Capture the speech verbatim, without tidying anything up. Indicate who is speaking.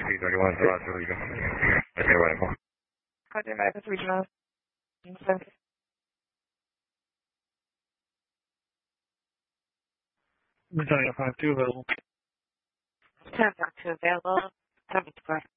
Speaker 1: three thirty-one, so that's really good. Okay, right.
Speaker 2: Contact Memphis Regional.
Speaker 3: Natalia five two available.
Speaker 2: ten five two available. seven two five.